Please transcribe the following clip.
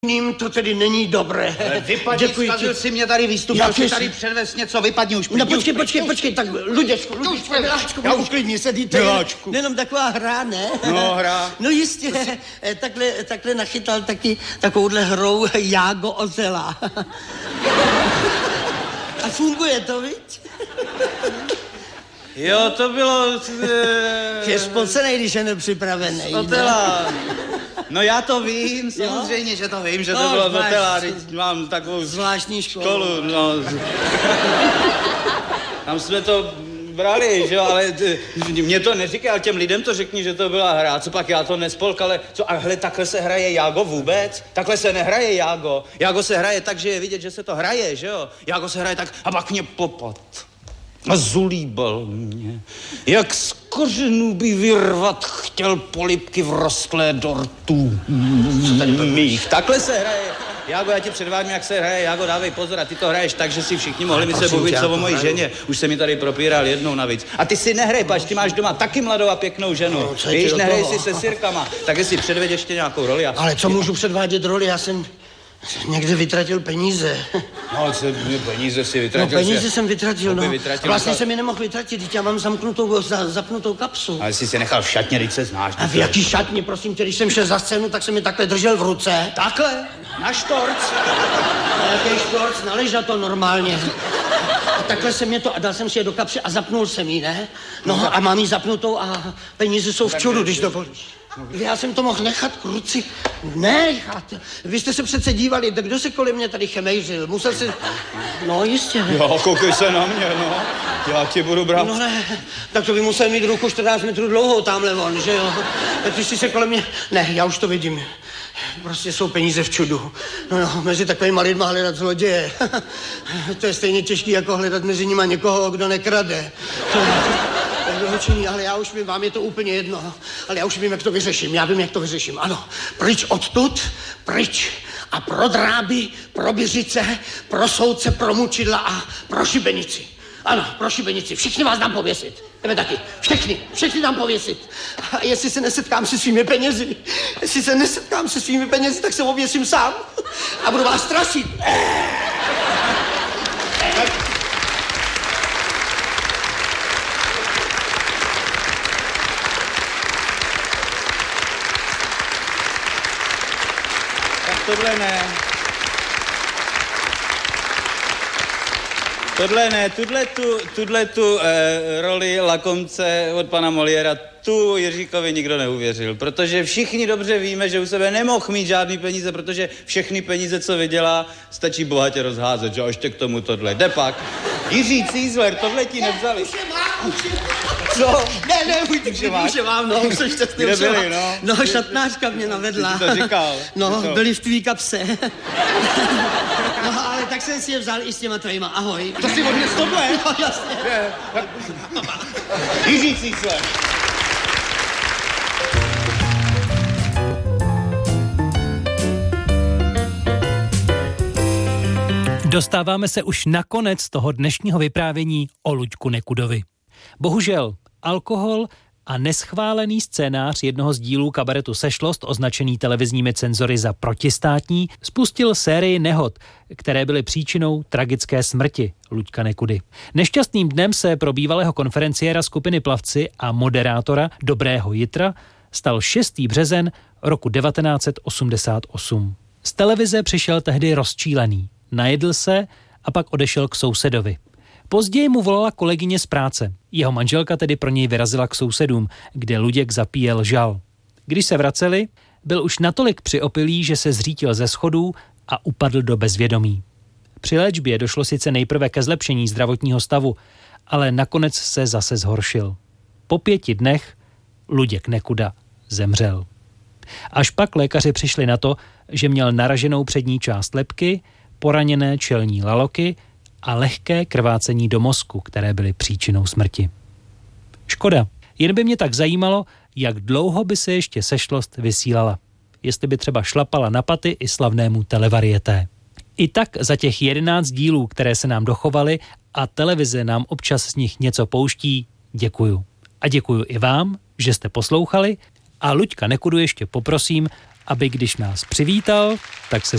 To tedy není dobré. Vypadni, zkazil si mě tady výstup, si tady předvést něco, vypadni už. No počkej, tak Luděčku, Miláčku, uklidni se, dejte. Miláčku. Jenom taková hra, ne? No, hra. No jistě, takhle nachytal taky takovouhle hrou Jágo Ozela. A funguje to, viď? Jo, to bylo... Je spocenej, když je nepřipravenej. Otela. No já to vím, samozřejmě, že to vím, že to bylo Otela, mám takovou zvláštní školu. No. Tam jsme to brali, že jo, ale mě to neříkal, těm lidem to řekni, že to byla hra, co pak já to nespolk, ale co, a hle, takhle se hraje Jágo vůbec? Takhle se nehraje Jágo. Jágo se hraje tak, že je vidět, že se to hraje, že jo? Jágo se hraje tak a pak mě popad. A zulíbal mě, jak z kořenů by vyrvat chtěl polibky vrostlé dortů mých. Takhle se hraje. Jágo, já ti předvádím, jak se hraje. Jágo, dávej pozor, a ty to hraješ tak, že si všichni mohli myslet mluvit co o mojí ženě. Už se mi tady propíral jednou navíc. A ty si nehraj, pač, ty máš doma taky mladou a pěknou ženu. Víš, nehraj si se sirkama, tak jestli předvedeš ještě nějakou roli. Ale co můžu předvádět roli, já jsem... Někde vytratil peníze. No, peníze si vytratil. No, peníze jsem vytratil, no. Vlastně jsem je nemohl vytratit, teď já mám zapnutou kapsu. Ale jsi se nechal v šatně, když se znáš. A v jaký šatně, prosím tě, když jsem šel za scénu, tak jsem je takhle držel v ruce. Takhle? Na štorc? Na jaký štorc? Naleža to normálně. A takhle jsem je to, a dal jsem si je do kapsy a zapnul jsem ji, ne? No a mám ji zapnutou a peníze jsou v čudu, když dovolíš. Já jsem to mohl nechat k ruci. Nechat. Vy jste se přece dívali, kdo se kolem mě tady chemejřil? Musel se... No jistě. Jo, koukej se na mě, no. Já ti budu brát. No ne, tak to by musel mít ruku 14 metrů dlouhou tamhle von, že jo? Ty jsi se kolem mě... Ne, já už to vidím. Prostě jsou peníze v čudu. No, mezi takovýma lidma hledat zloděje. To je stejně těžký, jako hledat mezi nima někoho, kdo nekrade. Ale já už vím, vám je to úplně jedno, ale já už vím, jak to vyřeším, ano. Pryč odtud, pryč a pro dráby, pro Běřice, pro soudce, pro mučidla a pro šibenici. Ano, pro šibenici, všichni vás dám pověsit, tebe taky, všechny dám pověsit. A jestli se nesetkám se svými penězi, tak se ověsím sám a budu vás strašit. Tohle ne, tuhle roli lakomce od pana Moliéra, tu Jiříkovi nikdo neuvěřil, protože všichni dobře víme, že u sebe nemohl mít žádný peníze, protože všechny peníze, co vydělá, stačí bohatě rozházet, že ještě k tomu tohle. Jde pak. Jiří Cízler, tohle ti nevzali. Co? Ne, už je vám, už jsem šťastný. Kde byli, no? No, šatnářka mě navedla. Ty to říkal. No, byli v tvý kapse. No, ale tak jsem si je vzal i s těma tvojima. Ahoj. To si odnes tohle? No, jasně. Jiří Cízler. Dostáváme se už na konec toho dnešního vyprávění o Luďku Nekudovi. Bohužel alkohol a neschválený scénář jednoho z dílů kabaretu Sešlost, označený televizními cenzory za protistátní, spustil sérii nehod, které byly příčinou tragické smrti Luďka Nekudy. Nešťastným dnem se pro bývalého konferenciéra skupiny Plavci a moderátora Dobrého Jitra stal 6. březen roku 1988. Z televize přišel tehdy rozčílený. Najedl se a pak odešel k sousedovi. Později mu volala kolegyně z práce. Jeho manželka tedy pro něj vyrazila k sousedům, kde Luděk zapíjel žal. Když se vraceli, byl už natolik přiopilý, že se zřítil ze schodů a upadl do bezvědomí. Při léčbě došlo sice nejprve ke zlepšení zdravotního stavu, ale nakonec se zase zhoršil. Po 5 dnech Luděk Nekuda zemřel. Až pak lékaři přišli na to, že měl naraženou přední část lebky, poraněné čelní laloky a lehké krvácení do mozku, které byly příčinou smrti. Škoda. Jen by mě tak zajímalo, jak dlouho by se ještě Sešlost vysílala. Jestli by třeba šlapala na paty i slavnému televarieté. I tak za těch 11 dílů, které se nám dochovaly a televize nám občas z nich něco pouští, děkuju. A děkuju i vám, že jste poslouchali a Luďka Nekudu ještě poprosím, aby když nás přivítal, tak se